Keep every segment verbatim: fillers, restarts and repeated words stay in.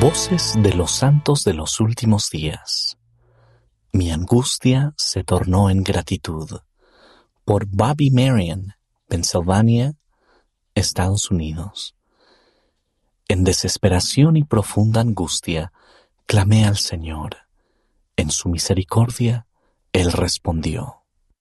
Voces de los santos de los últimos días. Mi angustia se tornó en gratitud. Por Bobby Marion, Pensilvania, Estados Unidos. En desesperación y profunda angustia, clamé al Señor. En su misericordia, Él respondió.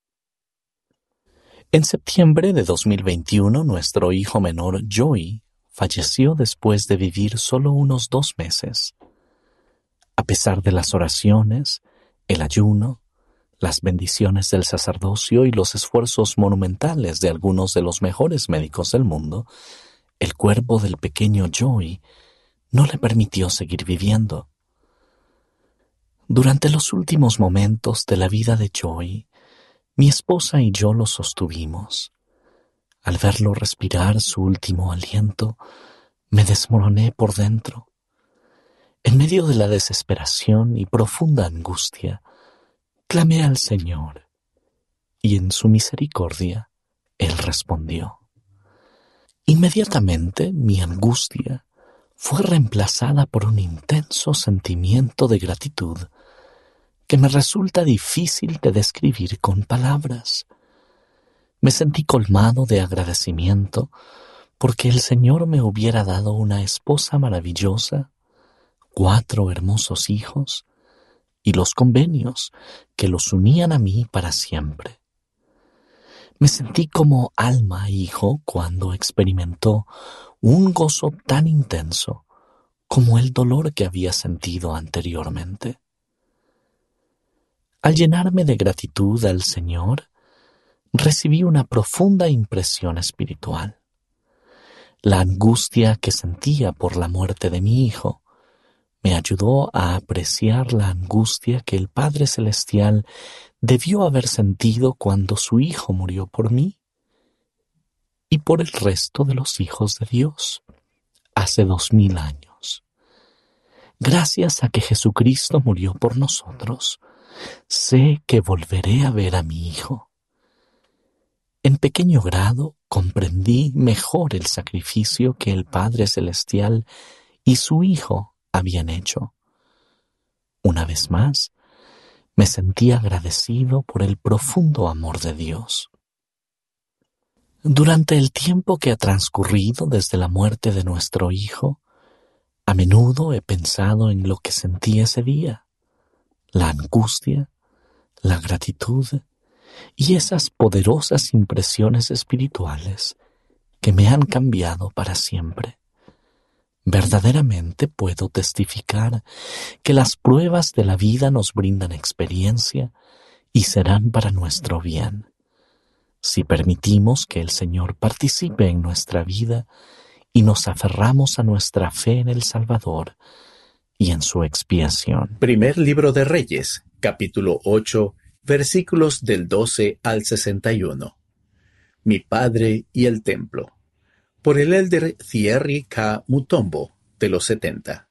En septiembre de dos mil veintiuno, nuestro hijo menor, Joey, falleció después de vivir solo unos dos meses. A pesar de las oraciones, el ayuno, las bendiciones del sacerdocio y los esfuerzos monumentales de algunos de los mejores médicos del mundo, el cuerpo del pequeño Joey no le permitió seguir viviendo. Durante los últimos momentos de la vida de Joey, mi esposa y yo lo sostuvimos. Al verlo respirar su último aliento, me desmoroné por dentro. En medio de la desesperación y profunda angustia, clamé al Señor, y en su misericordia, Él respondió. Inmediatamente mi angustia fue reemplazada por un intenso sentimiento de gratitud que me resulta difícil de describir con palabras. Me sentí colmado de agradecimiento porque el Señor me hubiera dado una esposa maravillosa, cuatro hermosos hijos y los convenios que los unían a mí para siempre. Me sentí como alma e hijo cuando experimentó un gozo tan intenso como el dolor que había sentido anteriormente. Al llenarme de gratitud al Señor, recibí una profunda impresión espiritual. La angustia que sentía por la muerte de mi hijo me ayudó a apreciar la angustia que el Padre Celestial debió haber sentido cuando su Hijo murió por mí y por el resto de los hijos de Dios hace dos mil años. Gracias a que Jesucristo murió por nosotros, sé que volveré a ver a mi Hijo. En pequeño grado comprendí mejor el sacrificio que el Padre Celestial y su Hijo habían hecho. Una vez más, me sentí agradecido por el profundo amor de Dios. Durante el tiempo que ha transcurrido desde la muerte de nuestro hijo, a menudo he pensado en lo que sentí ese día, la angustia, la gratitud y esas poderosas impresiones espirituales que me han cambiado para siempre. Verdaderamente puedo testificar que las pruebas de la vida nos brindan experiencia y serán para nuestro bien, si permitimos que el Señor participe en nuestra vida y nos aferramos a nuestra fe en el Salvador y en su expiación. Primer libro de Reyes, capítulo ocho, versículos del doce al sesenta y uno. Mi padre y el templo. Por el elder Thierry K. Mutombo, de los setenta.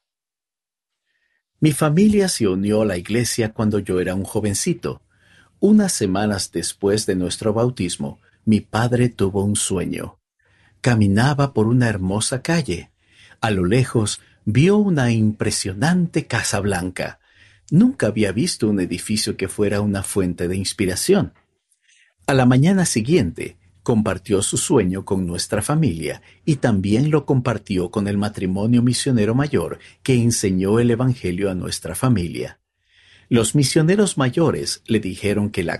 Mi familia se unió a la iglesia cuando yo era un jovencito. Unas semanas después de nuestro bautismo, mi padre tuvo un sueño. Caminaba por una hermosa calle. A lo lejos, vio una impresionante casa blanca. Nunca había visto un edificio que fuera una fuente de inspiración. A la mañana siguiente, compartió su sueño con nuestra familia y también lo compartió con el matrimonio misionero mayor que enseñó el evangelio a nuestra familia. Los misioneros mayores le dijeron que la